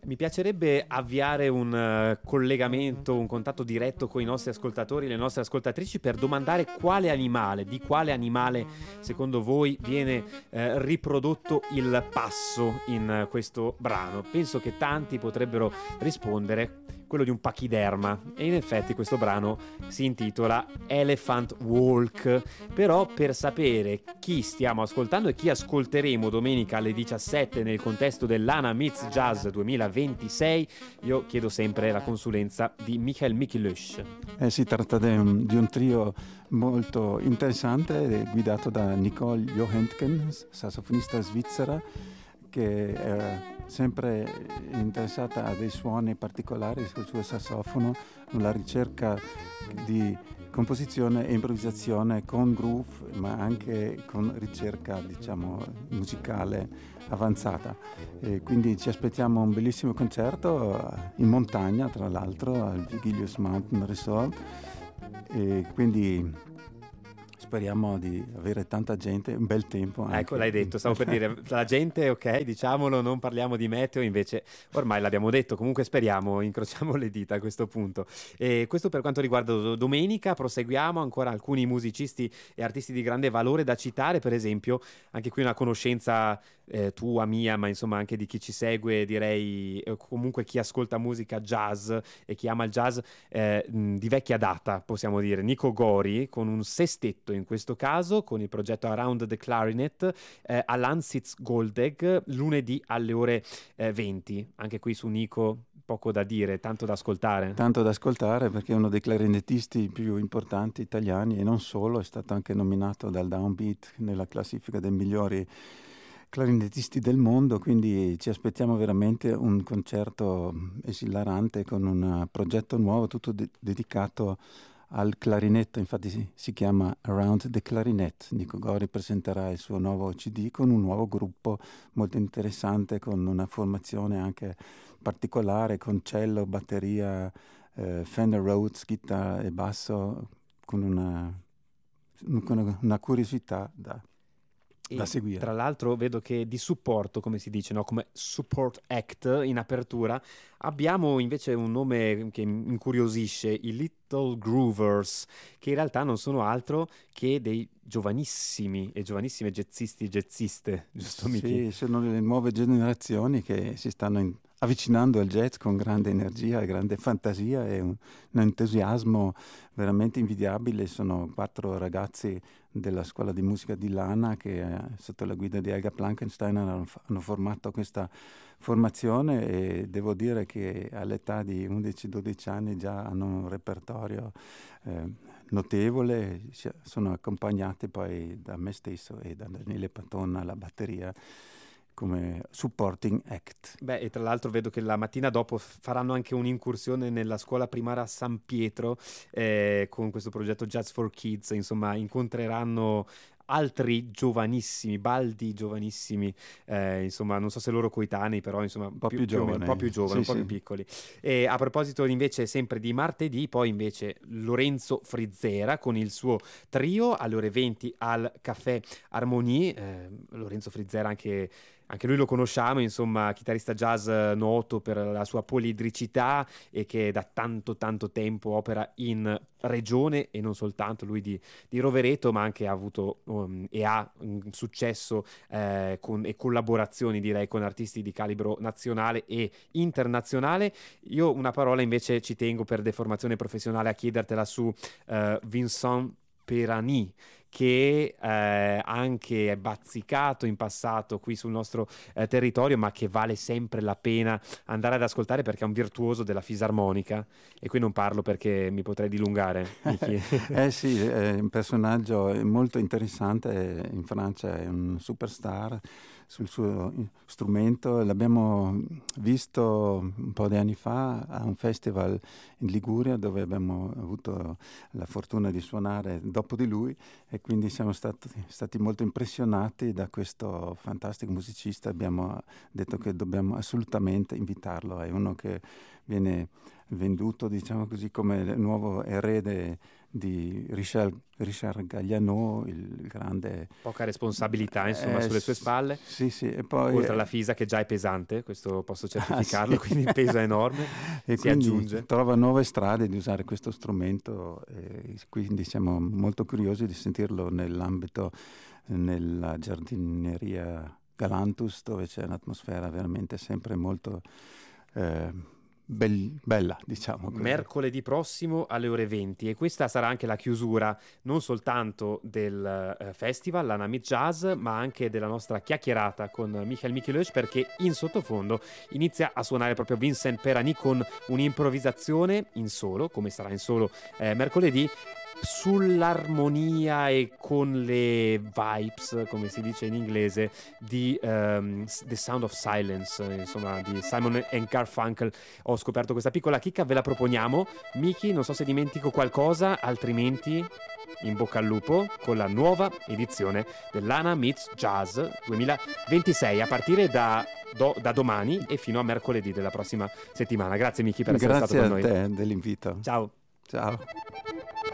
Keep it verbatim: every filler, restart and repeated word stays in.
Mi piacerebbe avviare un uh, collegamento, un contatto diretto con i nostri ascoltatori e le nostre ascoltatrici per domandare quale animale, di quale animale secondo voi viene uh, riprodotto il passo in uh, questo brano. Penso che tanti potrebbero rispondere quello di un pachiderma, e in effetti questo brano si intitola Elephant Walk. Però per sapere chi stiamo ascoltando e chi ascolteremo domenica alle diciassette nel contesto dell'Ana Meets Jazz duemilaventisei, io chiedo sempre la consulenza di Michael Mikilösch. Eh, si tratta di un, di un trio molto interessante guidato da Nicole Johentgen, sassofonista svizzera, che è sempre interessata a dei suoni particolari sul suo sassofono, una ricerca di composizione e improvvisazione con groove, ma anche con ricerca, diciamo, musicale avanzata. E quindi ci aspettiamo un bellissimo concerto in montagna, tra l'altro, al Vigilius Mountain Resort, e quindi speriamo di avere tanta gente, un bel tempo anche. Ecco, l'hai detto, stavo per dire, la gente, ok, diciamolo, non parliamo di meteo, invece ormai l'abbiamo detto, comunque speriamo, incrociamo le dita a questo punto. E questo per quanto riguarda domenica. Proseguiamo, ancora alcuni musicisti e artisti di grande valore da citare, per esempio, anche qui una conoscenza eh, tua, mia, ma insomma anche di chi ci segue, direi, eh, comunque chi ascolta musica jazz e chi ama il jazz eh, di vecchia data, possiamo dire, Nico Gori, con un sestetto in questo caso, con il progetto Around the Clarinet eh, all'Ansitz Goldegg, lunedì alle ore eh, venti. Anche qui su Nico poco da dire, tanto da ascoltare. Tanto da ascoltare, perché è uno dei clarinettisti più importanti italiani, e non solo, è stato anche nominato dal Downbeat nella classifica dei migliori clarinettisti del mondo, quindi ci aspettiamo veramente un concerto esilarante con un progetto nuovo, tutto de- dedicato al clarinetto. Infatti si, si chiama Around the Clarinet. Nico Gori presenterà il suo nuovo C D con un nuovo gruppo molto interessante, con una formazione anche particolare, con cello, batteria, eh, Fender Rhodes, chitarra e basso, con una, con una curiosità da da E seguire. tra l'altro vedo che di supporto, come si dice, no? Come support act in apertura, abbiamo invece un nome che incuriosisce, i Little Groovers, che in realtà non sono altro che dei giovanissimi e giovanissime jazzisti e jazziste, giusto Miki? Sì, sono le nuove generazioni che si stanno in, avvicinando al jazz con grande energia, grande fantasia e un, un entusiasmo veramente invidiabile. Sono quattro ragazzi della scuola di musica di Lana che eh, sotto la guida di Helga Plankenstein hanno, hanno formato questa formazione, e devo dire che all'età di undici dodici anni già hanno un repertorio eh, notevole. Sono accompagnati poi da me stesso e da Daniele Patton alla batteria come supporting act. Beh, e tra l'altro vedo che la mattina dopo faranno anche un'incursione nella scuola primaria San Pietro eh, con questo progetto Jazz for Kids. Insomma, incontreranno altri giovanissimi, baldi giovanissimi, eh, insomma, non so se loro coetanei, però insomma un po' più, più, più o meno, un po' più giovani, sì, un po' sì. più piccoli. E a proposito invece sempre di martedì, poi invece Lorenzo Frizzera con il suo trio alle ore venti al Caffè Harmonie. Eh, Lorenzo Frizzera anche Anche lui lo conosciamo, insomma, chitarrista jazz noto per la sua polidricità e che da tanto tanto tempo opera in regione e non soltanto, lui di, di Rovereto, ma anche ha avuto um, e ha un successo eh, con, e collaborazioni direi con artisti di calibro nazionale e internazionale. Io una parola invece ci tengo per deformazione professionale a chiedertela su uh, Vincent Perani, che eh, anche è bazzicato in passato qui sul nostro eh, territorio, ma che vale sempre la pena andare ad ascoltare perché è un virtuoso della fisarmonica, e qui non parlo perché mi potrei dilungare. Eh sì, è un personaggio molto interessante, in Francia è un superstar sul suo strumento. L'abbiamo visto un po' di anni fa a un festival in Liguria dove abbiamo avuto la fortuna di suonare dopo di lui, e quindi siamo stati, stati molto impressionati da questo fantastico musicista. Abbiamo detto che dobbiamo assolutamente invitarlo. È uno che viene venduto, diciamo così, come il nuovo erede di Richard, Richard Galliano, il grande... Poca responsabilità, insomma, eh, sulle sue spalle. Sì, sì. E poi, oltre alla Fisa, che già è pesante, questo posso certificarlo, ah, sì. Quindi il peso è enorme, e si aggiunge. Trova nuove strade di usare questo strumento, e quindi siamo molto curiosi di sentirlo nell'ambito, nella giardineria Galanthus, dove c'è un'atmosfera veramente sempre molto... Eh, Bell- bella, diciamo così. Mercoledì prossimo alle ore venti, e questa sarà anche la chiusura non soltanto del uh, festival Lana Meets Jazz, ma anche della nostra chiacchierata con Michael Michelösch, perché in sottofondo inizia a suonare proprio Vincent Perani con un'improvvisazione in solo, come sarà in solo eh, mercoledì, sull'armonia e con le vibes, come si dice in inglese, di um, The Sound of Silence, insomma, di Simon and Garfunkel. Ho scoperto questa piccola chicca, ve la proponiamo. Miki, non so se dimentico qualcosa, altrimenti in bocca al lupo con la nuova edizione dell'Lana Meets Jazz duemilaventisei, a partire da, do, da domani e fino a mercoledì della prossima settimana. Grazie Miki per essere Grazie stato con noi. Grazie a te dell'invito. Ciao. Ciao.